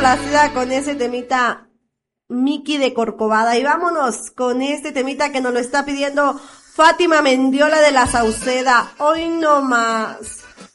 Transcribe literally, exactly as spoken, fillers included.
complacida con ese temita Miki de Corcovada. Y vámonos con este temita que nos lo está pidiendo Fátima Mendiola de la Sauceda. Hoy no más.